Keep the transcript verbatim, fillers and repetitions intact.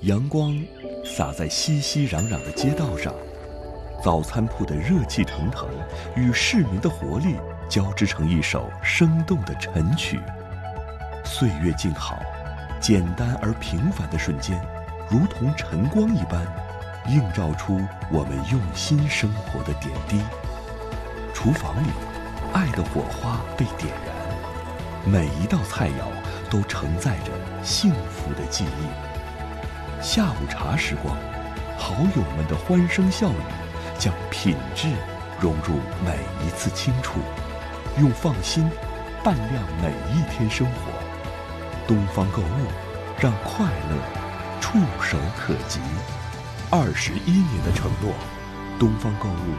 阳光洒在熙熙攘攘的街道上，早餐铺的热气腾腾与市民的活力交织成一首生动的晨曲。岁月静好，简单而平凡的瞬间，如同晨光一般，映照出我们用心生活的点滴。厨房里，爱的火花被点燃，每一道菜肴都承载着幸福的记忆。下午茶时光，好友们的欢声笑语，将品质融入每一次清楚，用放心伴亮每一天生活。东方购物，让快乐触手可及。二十一年的承诺，东方购物